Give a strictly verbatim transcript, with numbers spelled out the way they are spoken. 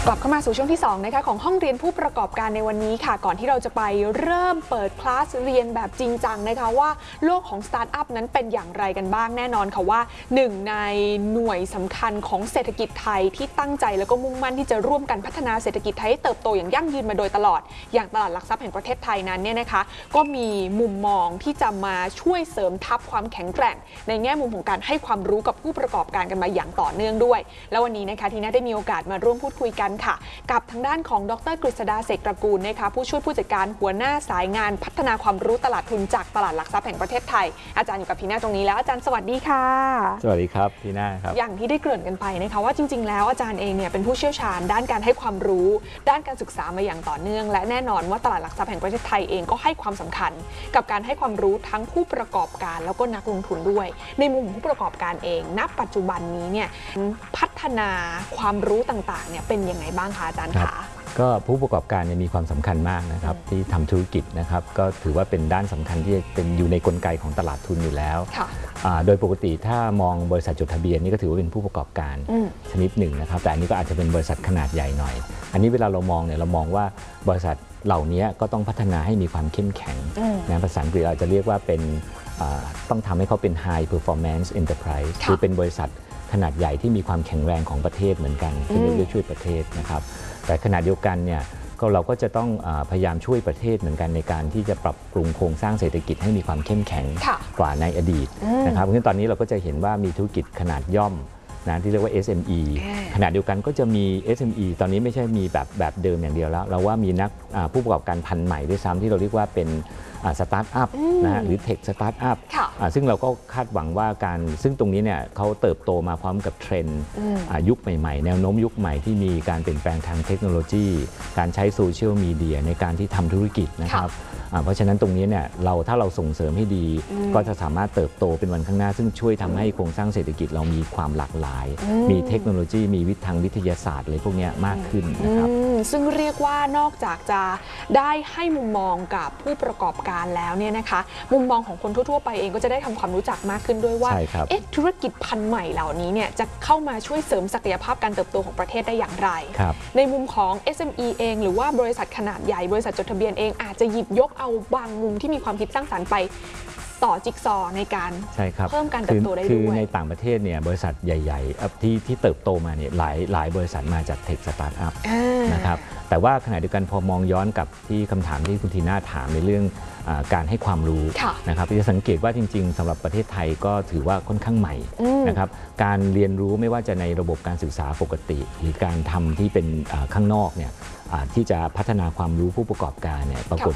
กลับเข้ามาสู่ช่วงที่สองนะคะของห้องเรียนผู้ประกอบการในวันนี้ค่ะก่อนที่เราจะไปเริ่มเปิดคลาสเรียนแบบจริงจังนะคะว่าโลกของสตาร์ทอัพนั้นเป็นอย่างไรกันบ้างแน่นอนค่ะว่าหนึ่งในหน่วยสำคัญของเศรษฐกิจไทยที่ตั้งใจแล้วก็มุ่งมั่นที่จะร่วมกันพัฒนาเศรษฐกิจไทยให้เติบโตอย่างยั่งยืนมาโดยตลอดอย่างตลาดหลักทรัพย์แห่งประเทศไทยนั้นเนี่ยนะคะก็มีมุมมองที่จะมาช่วยเสริมทัพความแข็งแกร่งในแง่มุมของการให้ความรู้กับผู้ประกอบการกันมาอย่างต่อเนื่องด้วยแล้ววันนี้นะคะทีน่าได้มีโอกาสมาร่วมพูดคุยกันค่ะกับทางด้านของดร.กฤษดาเสกตระกูลนะคะผู้ช่วยผู้จัดการหัวหน้าสายงานพัฒนาความรู้ตลาดทุนจากตลาดหลักทรัพย์แห่งประเทศไทยอาจารย์อยู่กับทีน่าตรงนี้แล้วอาจารย์สวัสดีค่ะสวัสดีครับทีน่าครับอย่างที่ได้เกริ่นกันไปนะคะว่าจริงๆแล้วอาจารย์เองเนี่ยเป็นผู้เชี่ยวชาญด้านการให้ความรู้ด้านการศึกษามาอย่างต่อเนื่องและแน่นอนว่าตลาดหลักทรัพย์แห่งประเทศไทยเองก็ให้ความสำคัญกับการให้ความรู้ทั้งผู้ประกอบการแล้วก็นักลงทุนด้วยในมุมของผู้ประกอบการเองณปัจจุบันนี้เนี่ยพัฒนาความรู้ต่างๆเนี่ยเป็นยังไงบ้างคะอาจารย์คะก็ผู้ประกอบการมีความสำคัญมากนะครับที่ทำธุรกิจนะครับก็ถือว่าเป็นด้านสำคัญที่เป็นอยู่ในกลไกของตลาดทุนอยู่แล้วโดยปกติถ้ามองบริษัทจดทะเบียนนี่ก็ถือว่าเป็นผู้ประกอบการชนิดหนึ่งนะครับแต่อันนี้ก็อาจจะเป็นบริษัทขนาดใหญ่หน่อยอันนี้เวลาเรามองเนี่ยเรามองว่าบริษัทเหล่านี้ก็ต้องพัฒนาให้มีความเข้มแข็งนะภาษาอังกฤษเราจะเรียกว่าเป็นต้องทำให้เขาเป็น high performance enterprise คือเป็นบริษัทขนาดใหญ่ที่มีความแข็งแรงของประเทศเหมือนกันที่เรียกช่วยประเทศนะครับแต่ขณะเดียวกันเนี่ยก็เราก็จะต้องพยายามช่วยประเทศเหมือนกันในการที่จะปรับปรุงโครงสร้างเศรษฐกิจให้มีความเข้มแข็งกว่าในอดีตนะครับเพราะฉะนั้นตอนนี้เราก็จะเห็นว่ามีธุรกิจขนาดย่อมนะที่เรียกว่า เอส เอ็ม อี ขณะเดียวกันก็จะมี เอส เอ็ม อี ตอนนี้ไม่ใช่มีแบบแบบเดิมอย่างเดียวแล้วเราว่ามีนักผู้ประกอบการพันธุ์ใหม่ด้วยซ้ำที่เราเรียกว่าเป็นสตาร์ทอัพนะฮะหรือเทคสตาร์ทอัพซึ่งเราก็คาดหวังว่าการซึ่งตรงนี้เนี่ยเขาเติบโตมาพร้อมกับเทรนด์ยุคใหม่ๆแนวโน้มยุคใหม่ที่มีการเปลี่ยนแปลงทางเทคโนโลยีการใช้โซเชียลมีเดียในการที่ทำธุรกิจนะครับเพราะฉะนั้นตรงนี้เนี่ยเราถ้าเราส่งเสริมให้ดีก็จะสามารถเติบโตเป็นวันข้างหน้าซึ่งช่วยทำให้โครงสร้างเศรษฐกิจเรามีความหลากหลายมีเทคโนโลยีมีวิทางวิทยาศาสตร์อะไรพวกนี้มากขึ้นนะครับซึ่งเรียกว่านอกจากจะได้ให้มุมมองกับผู้ประกอบการแล้วเนี่ยนะคะมุมมองของคนทั่วๆไปเองก็จะได้ทำความรู้จักมากขึ้นด้วยว่าเอ๊ะธุรกิจพันธุ์ใหม่เหล่านี้เนี่ยจะเข้ามาช่วยเสริมศักยภาพการเติบโตของประเทศได้อย่างไรในมุมของ เอส เอ็ม อี เองหรือว่าบริษัทขนาดใหญ่บริษัทจดทะเบียนเองอาจจะหยิบยกเอาบางมุมที่มีความคิดสร้างสรรค์ไปต่อจิ๊กซอในการเพิ่มการเติบโตได้ด้วยคือในต่างประเทศเนี่ยบริษัทใหญ่ๆที่ที่เติบโตมาเนี่ยหลายหลายบริษัทมาจากเทคสตาร์ทอัพนะครับแต่ว่าขณะเดียวกันพอมองย้อนกับที่คำถามที่คุณทีน่าถามในเรื่องการให้ความรู้นะครับจะสังเกตว่าจริงๆสำหรับประเทศไทยก็ถือว่าค่อนข้างใหม่นะครับการเรียนรู้ไม่ว่าจะในระบบการศึกษาปกติหรือการทำที่เป็นข้างนอกเนี่ยที่จะพัฒนาความรู้ผู้ประกอบการเนี่ยปรากฏ